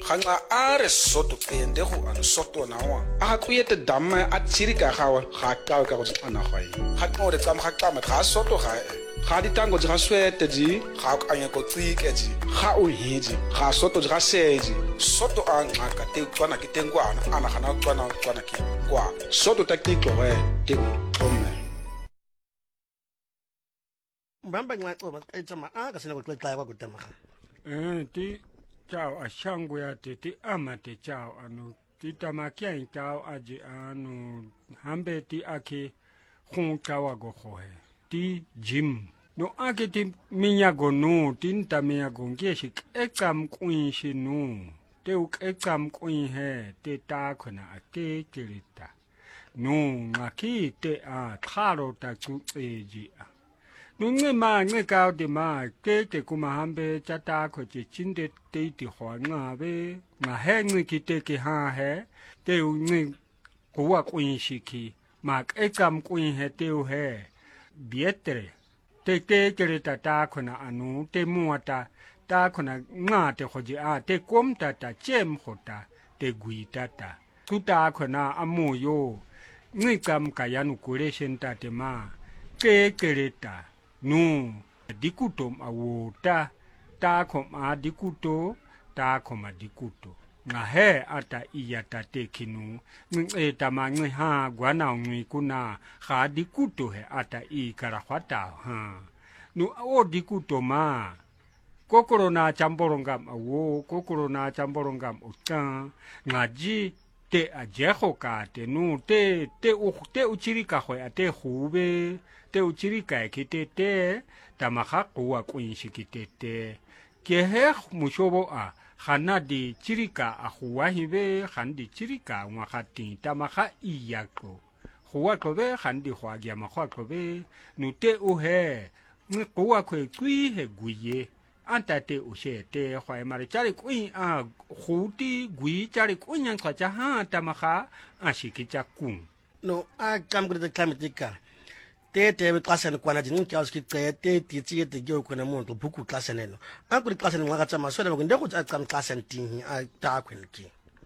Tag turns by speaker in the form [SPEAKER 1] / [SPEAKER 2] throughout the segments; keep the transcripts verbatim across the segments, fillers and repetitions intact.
[SPEAKER 1] Ganga are soto pende go an soto na wa. A kuyete damme a tsirika gawa ga ka ka go ana ga yi. Ga ka re tsam ga ka ma ga soto ga e. Ga di tango ga swete ji ga ka anya go tsike ji. Ga o hiji ga soto ga seji. Soto a nga ka te tswana ke tengwana ana ga na tswana tswana ke kwa. Soto ta ke tloge te tlomme.
[SPEAKER 2] Mbamba ngwa tsoba tsama a ka sena go tla kwa go tamaga.
[SPEAKER 3] Eh ti chao a shangu ya te ti amate chao anu ti tamakia in chao aji anu hambe ti ake khung chawa go khohe ti jim no ake ti minyago no tin ta minyago ngeshi ekam kuin shi no te uk ekam kuin he te ta khona ake kirita no ngaki te a kharo ta chu eji a nunge ma nge ka de ma ke te kuma hambe chata ko chi chinde te ti ho nga be nga he nge ki te ki ha he te u nge kuwa kuin shiki ma e kam kuin he te u he bietre te te kere ta ta khona anu te muata ta khona nga te khoji a te kom ta ta chem khota te gui ta ta tu ta khona amu yo nge kam ka yanu kure shen ta te ma ke kere ta no dikuto awota ta koma dikuto ta koma dikuto nga he ata iyata te kinu nge tama nge ha gwana ngi kuna ha dikuto he ata I karakhwata ha no o dikuto ma kokoro na chamborongam awo kokoro na chamborongam uta ngaji te ajeho ka te no te te u te uchirika ho ate hube te uchirika ki te te tamaha kuwa kuinshi ki te te ke he mushobo a khana di chirika a huwa hibe khandi chirika wa khati tamaha iyako huwa kobe khandi hwa gya ma hwa kobe nu te u he ni kuwa kwe kui he guye anta te ushe te hwa mari chari kui a huti gui chari kunyang kwa cha ha tamaha ashiki cha kun
[SPEAKER 2] No a kam gre de klamitika te te klasen kwana jin ka ski te te ti ti te go kwana mo to buku klasen no an ku klasen ngaka tsama so da go ndeko tsa kam klasen tin a ta kwen ki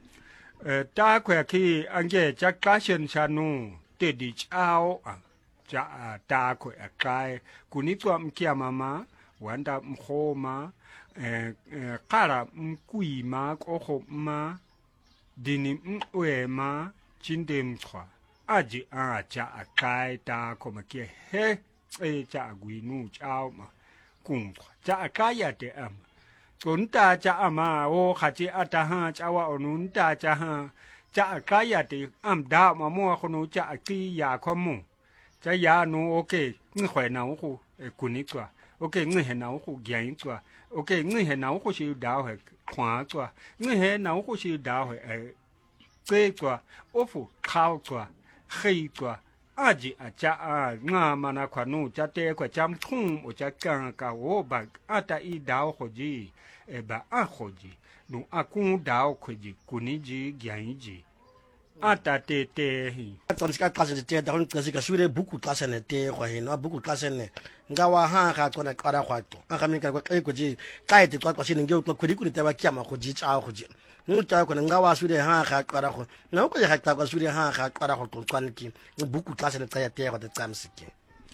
[SPEAKER 3] eh ta kwen ki ange cha klasen chanu te di chao a cha ta kwen a kai kunitwa mkia mama wanda mkhoma eh qara mkuima ko ma dini mwema chinde mkhwa aji a cha a kai ta koma ke he e cha guinu chao ma kung cha a kai ya te am kun ta cha ama o khachi ata ha cha wa onun ta cha ha cha a kai ya te am da ma mo khonu cha a ki ya kho mu cha ya no okay ngi khwe na ku e kuni kwa okay ngi he na ku gyan kwa okay ngi he na ku shi da he khwa kwa ngi he na ku shi da he e ke kwa ofu khao kwa黑个阿吉阿家啊，我们那块弄家带块家通，我家刚刚我把阿达一刀回去，哎把阿回去，弄阿公刀回去，古年纪讲一句，阿达带带。
[SPEAKER 2] 当时个klasen te da hon klasi ka sure buku klasen te kwa he no buku klasen ne ngawa ha ka tsona kwara khwato a ka minka kwa kai ko ji kai te kwa kwa shin nge ko kuri kuri te ba kyama go ji tsa go ji no ta ko ngawa sure ha ka kwara go na ko ya ka kwa sure ha ka kwara go kwan ki buku klasen te ya te go te tsamsiki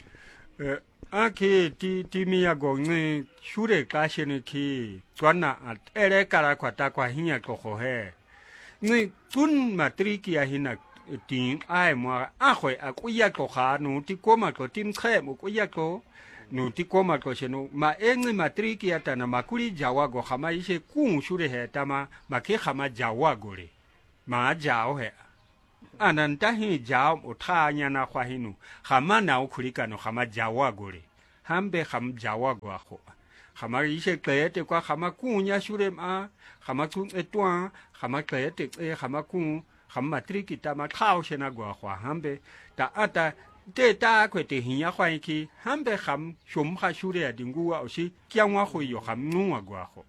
[SPEAKER 3] eh ake ti ti mi ya go ne sure klasen ki tsona at ere kara kwa ta kwa hinya ko ho he ni tun matriki ya hina tin ai mo a khoi a ku ya ko kha nu ti ko ma ko tim khe mo ku ya ko nu ti ko ma ko chenu ma eng matriki ya ta na makuri jawa go khama ise ku shure he ta ma ma ke khama jawa go le ma jao he ananta hi jao o tha nya na khwa hinu khama na o khuri ka no khama jawa go le hambe kham jawa go kho khama ise kle te kwa khama ku nya shure ma khama ku etwa khama kle te e khama ku khama triki ta ma khao shena go khwa hambe ta ata te ta kwe te hinya khwa ki hambe kham shum kha shure ya dingu wa oshi kyangwa khu yo kham nuwa go kho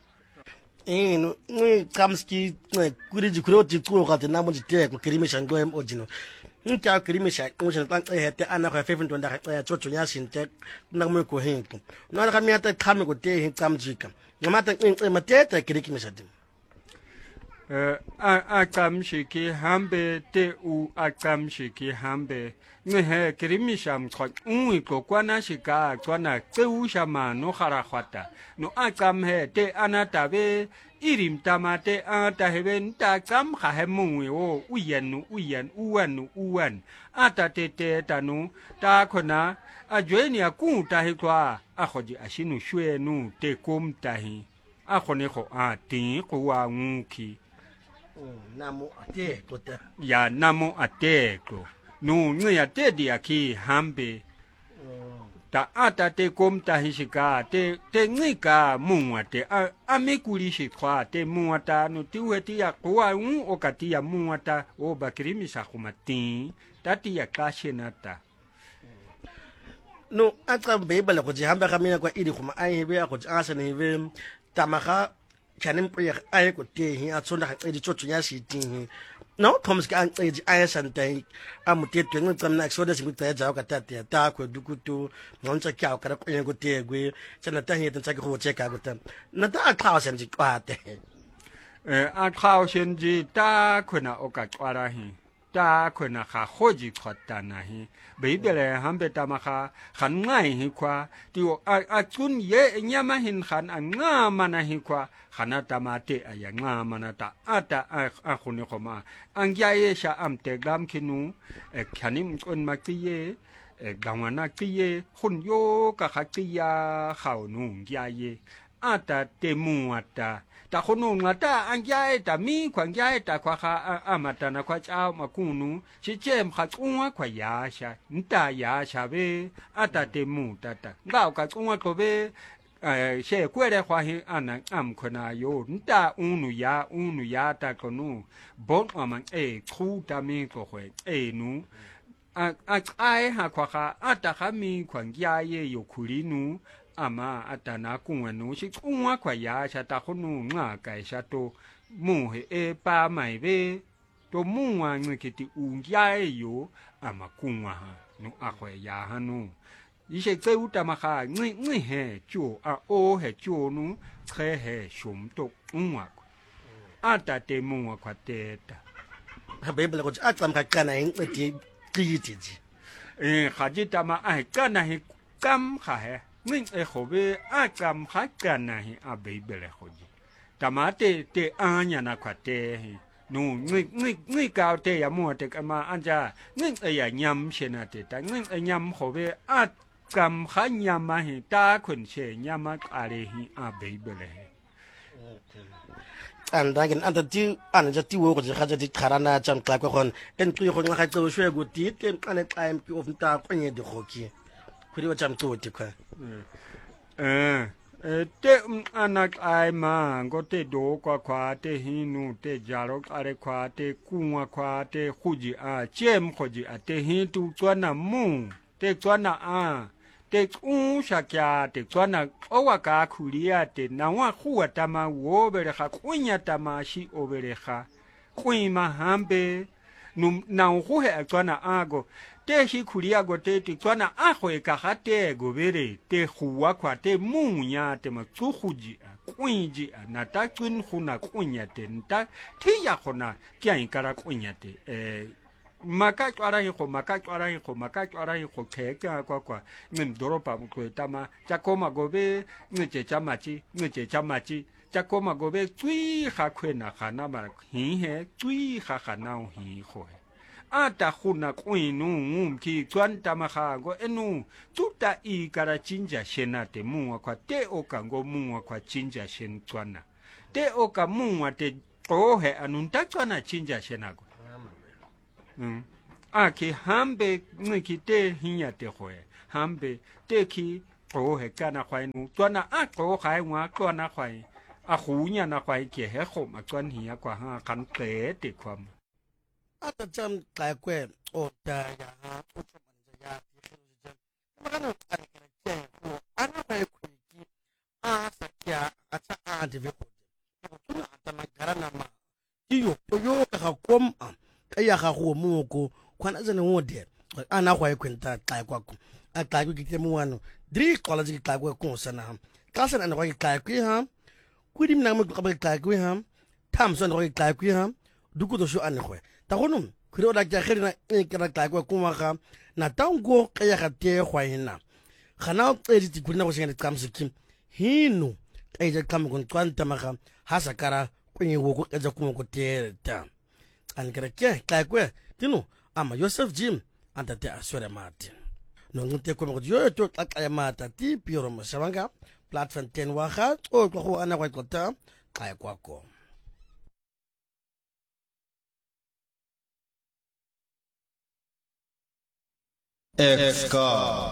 [SPEAKER 2] eh no ni kamski kuri ji kuro ti kuro ka te na mo te ko kirime shango em ojino nka kirime sha ko shan tan e te ana kha fefin to nda ka chocho nya sin te na mo ko hin ko na ka mi ata khame ko te hin kamjika ngama ta in ma te te kiriki me shadim
[SPEAKER 3] Eh, a a kam shiki hambe te u a kam shiki hambe nge he krimisham khot ui ko kwana shika kwana te u shama no khara khwata no a kam he te anata be irim tamate a ta heben ta kam kha he mui o uyen nu uyen uwan nu uwan ata te te tanu ta khona a jweni a ku ta he kwa a khoji ashinu shwe nu te kom ta hi a khone kho a ti ko wa nguki
[SPEAKER 2] namo ate kota
[SPEAKER 3] ya namo ateko no ngi ate dia ki hambe ta ata te kom ta hishika te te ngi ka muwa te a mikuli shi kwa te muwa ta no tiweti ya kwa un o katia muwa ta o bakirimi sa khumati tati ya kashenata
[SPEAKER 2] no atra bebele go jihamba ka mina kwa idi khuma ai hebe go asa ne hebe tamaga chanem pre ai ko te hi a tsona ga di tsotso ya shi tin no thomas ka an tsi ai san tai a mu te twen tsam na so da si mutsa ja ka ta te ta ko dukutu non tsa kya ka ko yen ko te gwe tsana ta hi tan tsa ko che ka ko ta na ta ka san ji kwa te
[SPEAKER 3] eh a khao shen ji ta khona o ka twara hi ta khona kha khoji khota na hi beibele hambe tamaka khan ngai hi kwa ti a a chun ye nyama hin khan a nga mana hi kwa khana tamate aya nga mana ta ata a khone khoma angya ye sha am te gam khinu e khanim on ma ki ye e gawana ki ye khun yo ka kha ki ya khau nu ya ye ata te mu ata ta khono ngata angya ta mi kwang ya ta kwa kha amata na kwa cha makunu chi chem kha tungwa kwa ya sha nta ya sha be ata te mu tata ngao ka tungwa ko be eh she kwere kwa hi anan am khona yo nta unu ya unu ya ta konu bon amang e khu ta mi ko khwe e nu a a ai ha kwa kha ata kha mi kwang ya ye yo khulinu ama atana kunwa no shi kunwa kwa ya sha ta khonu nga kai sha to mu he e pa mai be to mu wa ngi kiti ungya e yo ama kunwa ha no a khwe ya ha no yi she tse uta ma kha ngi ngi he chu a o he chu nu khe he shum to unwa ata te mu wa kwa te ta
[SPEAKER 2] ha bebele go a tsam ka kana hin ti ti ti ji
[SPEAKER 3] e khaji ta ma a kana he kam kha he ning e khobe a kam kha kana hi a beibele khoji tamate te anya na kwate hi no ngi ngi ngi ka te ya mo te kama anja ning e ya nyam shena te ta ning e nyam khobe a kam kha nyam ma hi ta khun che nyam ma are hi a beibele
[SPEAKER 2] an da gen anta ti an ja ti wo go ja ja ti kharana cham kla ko gon en tu go nga tso shwe go ti te ane time ki of ta ko nye de khoki khuri wa cham to ti kwa
[SPEAKER 3] eh eh te anak ai ma go te do kwa kwa te hinu te jaro are kwa te kunwa kwa te khuji a chem khoji a te hin tu tswana mu te tswana a te u shakya te tswana owa ka khulia te na wa khuwa tama wo bere kha kunya tama shi obere kha kuima hambe num na ho he tswana ago te shi khulia go te te tswana a go e ka ga te go bere te khuwa kwa te munya te ma tsu khuji kuinji na ta tsun khuna kunya te nta ti ya khona kya inkara kunya te eh maka twara hi go maka twara hi go maka twara hi go kheka kwa kwa ngin doropa mko tama chakoma gobe ngche chamachi ngche chamachi chakoma gobe tui kha khwena khana ma hi he tui kha khana hi ho ata khuna kwinu ngumki twanta makha go enu tuta i kara chinja shenate muwa kwa te oka go muwa kwa chinja shen twana te oka muwa te ohe anunta twana chinja shenago mm aki hambe ngiki te hinya te hoe hambe te ki ohe kana kwainu twana a ko khai wa twana kwai a khunya na kwai ke he khoma twan hiya kwa ha kan te te kwam
[SPEAKER 2] ata cham kla kwe o ta ya ha o cham ya ti ma kana ka ke ko ana ba ku ki a sa kya a ta a de ko tuna ata ma garana ma ti yo to yo ka kom a ka ya ga go mo ko kwana zane wo de ana kwa kwenta kla kwa ku a kla ku ki te mo wano dri kola ji kla kwa ko sana ka sana na kwa kla ku ha ku dim na mo ka ba kla ku ha Thompson go tla ku ha duku to sho anegwe ta gonum khiro da ke khirina e ke ra tla ku kuma ga na tango ke ya ga te gwa ina gana e di tikuna go sengela tsamsikim hino e je kam go twanta maga hasakara kwenye wo go eja kuma go te ta an kere ke tla ku tino ama Joseph Jim anta te asore mati no ngite ko go yo to tla mata ti piro mo sabanga platform ten wa ga o go ana go tlota ka kwa ko
[SPEAKER 4] Exca